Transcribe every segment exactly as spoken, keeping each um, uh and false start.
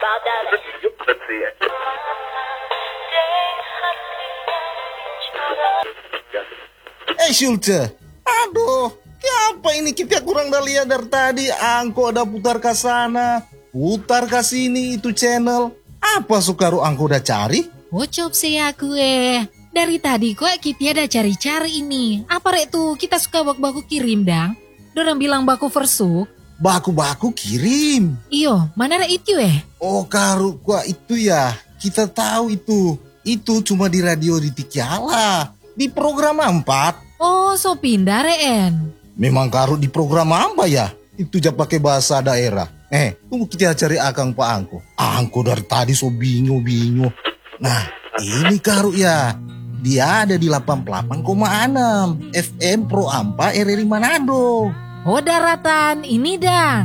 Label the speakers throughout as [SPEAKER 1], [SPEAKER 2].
[SPEAKER 1] Eh Schulze, aduh, apa ini kita kurang dah lihat dari tadi. Angko ada putar ke sana, putar ke sini itu channel. Apa sukaru angko udah cari?
[SPEAKER 2] Bocop sih aku eh. Dari tadi kok kita ada cari-cari ini. Apa rek tuh kita suka baku-baku kirim dang? Dorang bilang baku versuk.
[SPEAKER 1] Baku-baku kirim.
[SPEAKER 2] Iyo, mana rek itu eh?
[SPEAKER 1] Oh karu gua itu ya. Kita tahu itu. Itu cuma di radio di Tikiala. Di program empat.
[SPEAKER 2] Oh, so pindah reen.
[SPEAKER 1] Memang karu di program apa ya? Itu aja pakai bahasa daerah. Eh, tunggu kita cari akang Pak Angko. Angko dari tadi so bingung-bingung. Nah, ini karu ya. Dia ada di delapan puluh delapan koma enam F M Pro Ampa R R I Manado.
[SPEAKER 2] Oh daratan, ini dang.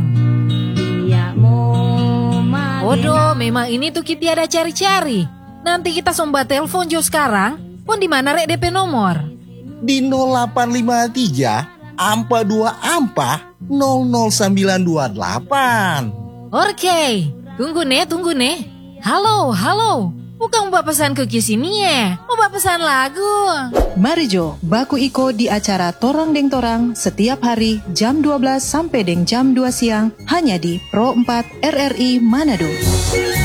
[SPEAKER 2] Odo, memang ini tuh kita ada cari-cari. Nanti kita somba telepon jo sekarang. Pon di mana rek D P nomor?
[SPEAKER 1] Di nol delapan lima tiga Ampa dua Ampa nol nol sembilan dua delapan.
[SPEAKER 2] Oke, tunggu nih, tunggu nih. Halo, halo. Bukan mau pesan ke sini ya, mau pesan lagu.
[SPEAKER 3] Mari Jo, baku iko di acara Torang Deng Torang setiap hari jam dua belas sampai deng jam dua siang hanya di Pro empat R R I Manado.